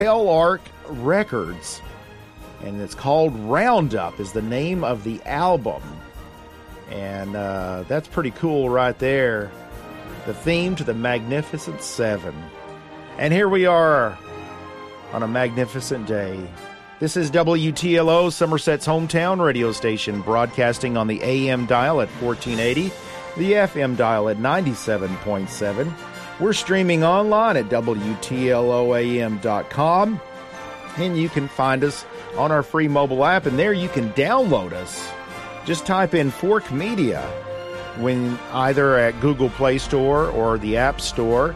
Hell Records, and it's called Roundup is the name of the album. And that's pretty cool right there. The theme to the Magnificent Seven. And here we are on a magnificent day. This is WTLO, Somerset's hometown radio station, broadcasting on the AM dial at 1480, the FM dial at 97.7. We're streaming online at WTLOAM.com, and you can find us on our free mobile app, and there you can download us. Just type in Fork Media when either at Google Play Store or the App Store,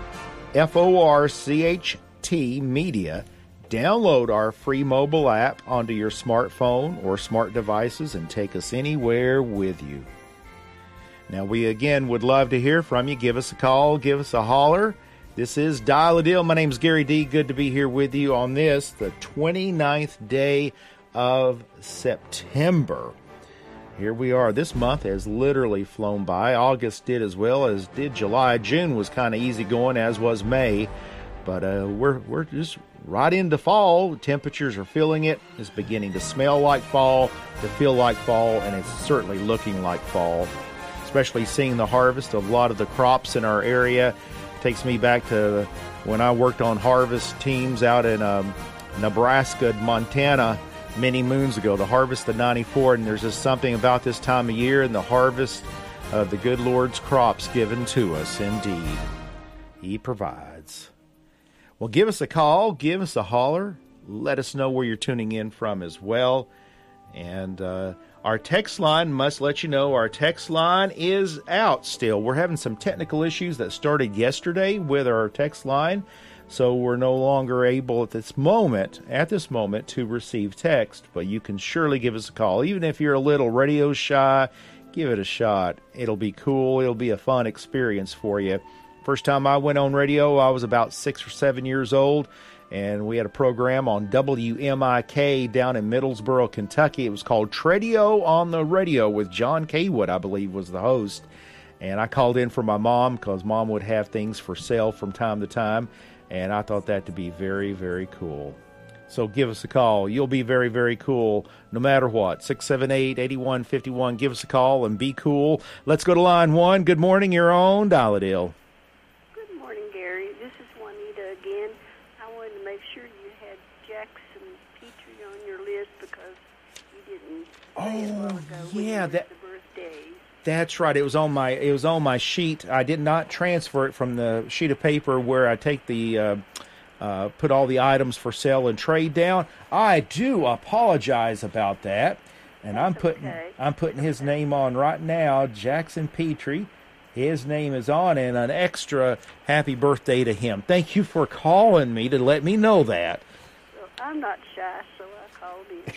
FORCHT Media. Download our free mobile app onto your smartphone or smart devices and take us anywhere with you. Now, we again would love to hear from you. Give us a call, give us a holler. This is Dial a Deal. My name's Gary D. Good to be here with you on this, the 29th day of September. Here we are. This month has literally flown by. August did as well as did July. June was kind of easy going, as was May. But we're just right into fall. Temperatures are feeling it. It's beginning to smell like fall, to feel like fall, and it's certainly looking like fall. Especially seeing the harvest of a lot of the crops in our area. It takes me back to when I worked on harvest teams out in Nebraska, Montana, many moons ago, the harvest of 94, and there's just something about this time of year and the harvest of the good Lord's crops given to us. Indeed, He provides. Well, give us a call, give us a holler, let us know where you're tuning in from as well. And our text line, must let you know, our text line is out still. We're having some technical issues that started yesterday with our text line, so we're no longer able at this moment to receive text, but you can surely give us a call. Even if you're a little radio shy, give it a shot. It'll be cool. It'll be a fun experience for you. First time I went on radio, I was about 6 or 7 years old, and we had a program on WMIK down in Middlesboro, Kentucky. It was called Tredio on the Radio with John Kaywood, I believe, was the host. And I called in for my mom because Mom would have things for sale from time to time, and I thought that to be very, very cool. So give us a call. You'll be very, very cool no matter what. 678-8151. Give us a call and be cool. Let's go to line one. Good morning. You're on Dial a Deal. Oh, yeah, that's right. It was on my sheet. I did not transfer it from the sheet of paper where I take the put all the items for sale and trade down. I do apologize about that, and I'm putting his name on right now, Jackson Petrie. His name is on, and an extra happy birthday to him. Thank you for calling me to let me know that. Well, I'm not shy, so I called in.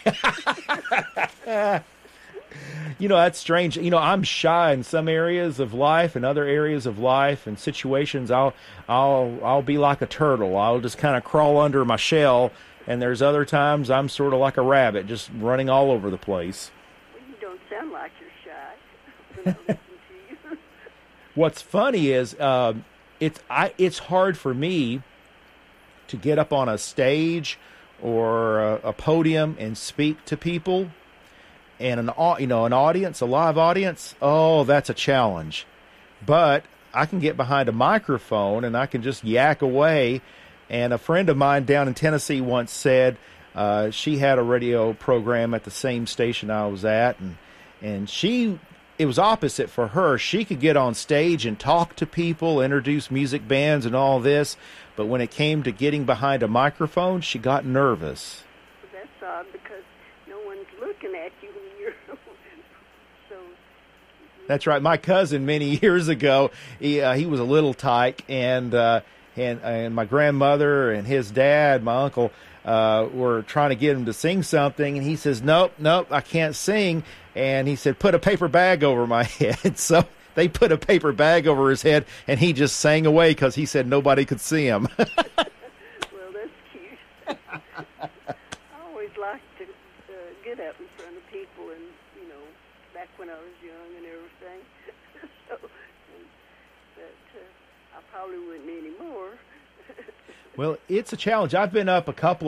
That's strange. I'm shy in some areas of life, and other areas of life and situations, I'll be like a turtle. I'll just kind of crawl under my shell, and there's other times I'm sort of like a rabbit, just running all over the place. Well, you don't sound like you're shy when I listen to you. What's funny is it's hard for me to get up on a stage or a podium and speak to people, and an audience, a live audience. Oh, that's a challenge. But I can get behind a microphone and I can just yak away. And a friend of mine down in Tennessee once said she had a radio program at the same station I was at, and it was opposite for her. She could get on stage and talk to people, introduce music bands and all this, but when it came to getting behind a microphone, she got nervous. That's odd because no one's looking at you when you're so. That's right. My cousin many years ago, he was a little tyke, and my grandmother and his dad, my uncle, were trying to get him to sing something, and he says, nope, I can't sing. And he said, put a paper bag over my head. So they put a paper bag over his head, and he just sang away because he said nobody could see him. Well, that's cute. I always liked to get up in front of people, and, back when I was young and everything. But I probably wouldn't anymore. Well, it's a challenge. I've been up a couple